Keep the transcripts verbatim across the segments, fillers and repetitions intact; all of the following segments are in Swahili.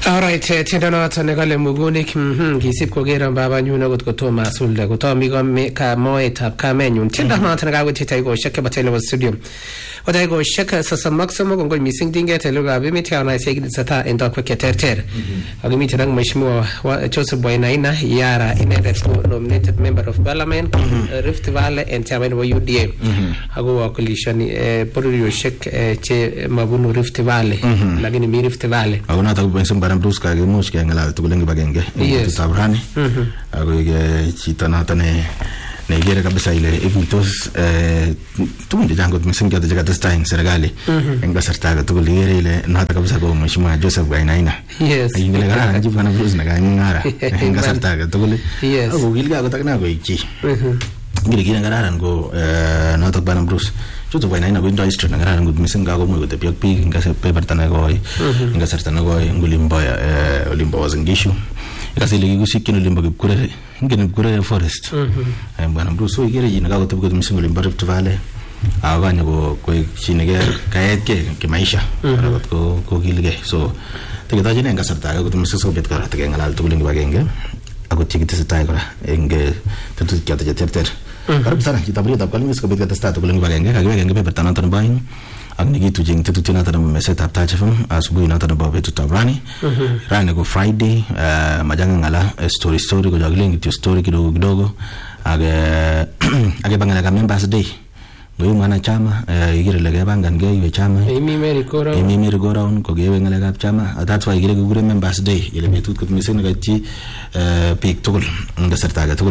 Alright, tiendo noto nekale mugunik kisip kokero babanyun akot kotomo asulde kotomi ka moetab kamenyun. Tiendo noto nekawetita ikoshek kebate nebo studio. Wata ikoshek sosom ak somok kongoi mising dinget lugab emet kaunaiset kitesata en tokwek cheterter. Akimiten ak Mheshimiwa Joseph Wainaina Yara, inendet ko nominated member of parliament Rift Valley en chama nebo U D A. Ako wakilishani bororioshek che mabunu Rift Valley lakini mi Rift Valley. Ako nata kupensim baram Bruce ka gemush ke ngalal tukulengi bagenge. Tutabrani. Ako ige chita nata ne ne gere kabisa ile ikutos eh tumunde jango tumesingia tajaga testing serikali enga sartaga tukuligere ile nata kabisa ko Mheshimiwa Joseph Wainaina. Yes. Ingile gara njibu kana Bruce na ga ngara enga sartaga tukuli. Yes. Ako gilga ko takna ko ichi. Ngire gina ngararan ko eh nata baram Bruce. Joseph Wainaina ko industry na ngararan ko tumesinga ko mo tepiak pi enga se paper tanago enga sartanago ngulimba eh olimba wazingishu. Kasi ligi kusikin ulimba kipkure ngene kipkure forest eh bwana Bruce igere jina ka kutebuka tumisingo ulimba Rift Valley abanya ko ko chinege kaet ke kimaisha ko ko gilige so tegeta jina ngasarta ko tumisingo bet kara tege ngalal tukulengi bagenge ako tigite setai kora enge tetu kyata terter karib sana kita beri tab kalmis ko bet kata sta tukulengi bagenge ka bagenge pe bertanan tan bayin agni gitu jeng tetu tina tan meset ap tachafam asubuhi na tan babe tutabrani rane ko Friday majanga ngala story story ko jagling itu story kidogo kidogo age age bangala ka members day ngoy mwana chama igire lege bangan ge iwe chama imi meri kora imi meri kora on ko gewe ngala ka chama that's why igire gure members day ile betut ko misen ga ti pik tugul ngasarta ga tugul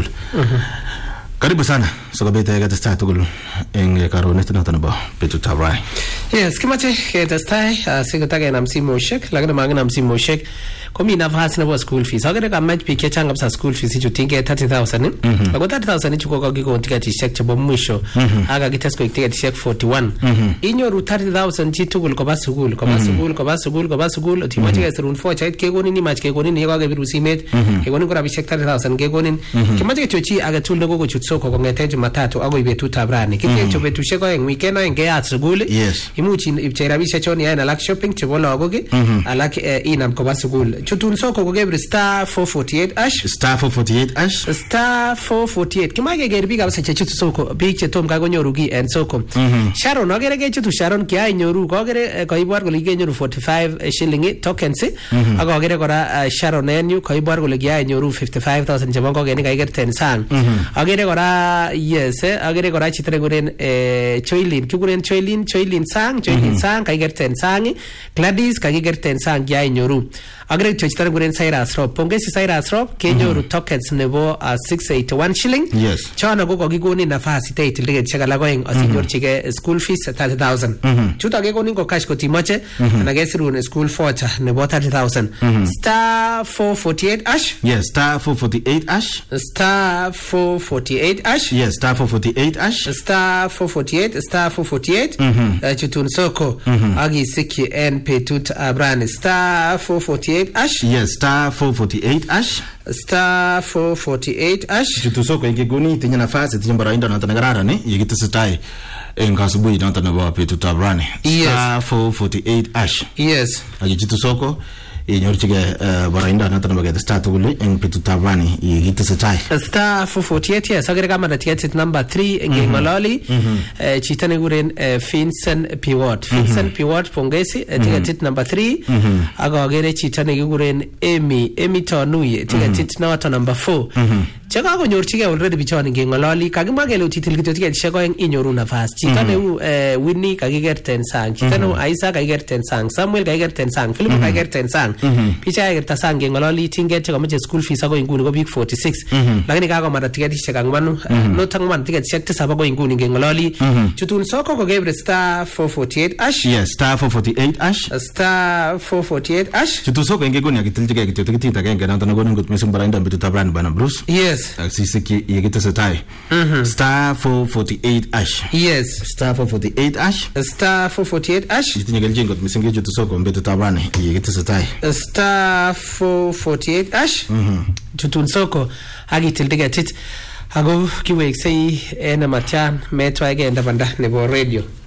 karibu sana sokobete ga testa tugul eng karone tena tanaba betu tabrai. Yes, kimache ke testa sikotaka na msimu shek lakini mangina msimu shek komi nafasi na school fees agere ka match pike changa sa school fees chutinge thirty thousand ako thirty thousand chuko ka giko ticket shek chebo mwisho aga gitesko ticket shek forty-one inyoru thirty thousand chitugul ko basugul ko basugul ko basugul ko basugul timache ke serun four chait ke gonin ni match ke gonin yego ga biru simet ke gonin ko rabishek thirty thousand ke gonin kimache ke chochi aga tulne go soko kongete Jumatatu agoi betut abrani kike cho betushek ko en weekend en ge at sugul imuchi ibcherabisha choni yana lak shopping chebo logoge alak inam ko basugul chutun soko ko gebre star four forty-eight ash star four forty-eight ash star four forty-eight kimage gerbi kabisa chechutu soko big chetom ka gonyoru gi en soko Sharon agere ge chutu Sharon kia nyoru ko agere ko ibwar ko lige nyoru forty-five shilling tokens ago agere kora Sharon en ko ibwar ko lige nyoru fifty-five thousand jabo ko geni ka iger ten sang agere kora yes agere kora chitre guren Choilin kiguren Choilin Choilin sang Choilin sang ka iger ten sang Gladys ka iger ten sang ya nyoru agere chitre guren Cyrus Rob pongesi Cyrus Rob ke nyoru tokens nebo six eighty-one shilling yes chana go ko gigoni nafasi tate lige chagala going asinyorchige school fees thirty thousand chuta ge gonin ko cash ko timoche na gesirun school voucher nebo thirty thousand star four forty-eight ash yes star four forty-eight ash star four forty-eight ash yes star four forty-eight ash star four forty-eight star four forty-eight chutun soko agi siki en petut abrani star four forty-eight ash yes star four forty-eight ash star four forty-eight ash chutu soko igegoni tinya nafasi tinya barainda na tanagarara ne yigitisitai engasubuhi na tanaba petut abrani star four forty-eight ash yes agi chutu soko inyorchige barainda na tanaba get start tugul en petut abrani yigitisitai star four forty-eight yes agere kama na ticket number three ngemalali chitane guren Vincent Piwot Vincent Piwot pongesi ticket number three aga agere chitane guren Amy Amy Tonuye ticket number four chaka ko nyorchige already bichon ngemalali kagimagele utitil kito ticket sheko en inyoru nafas chitane u Winnie kagiger ten sang chitane Isaac kagiger ten sang Samuel kagiger ten sang Philip kagiger ten sang picha ya tasang ngemalali tinget chaka mache school fees ako inguni ko big forty-six lakini kako mara ticket sheka ngmanu no tangman ticket shek saba ko inguni ngemalali chutun soko ko gebre star four forty-eight ash yes star four forty-eight ash star four forty-eight ash chutun soko ngegoni akitilchige kito tikita genge na tanagonin gut mesum barainda bitu tabran bana Bruce yes Sisiki yigitisitai star four forty-eight ash yes star four forty-eight ash star four forty-eight ash tinya geljengo misinge jutu soko mbetu tabrani yigitisitai star four forty-eight ash chutun soko agitil ticket ago kiweksei ena matian metwa agenda banda nebo radio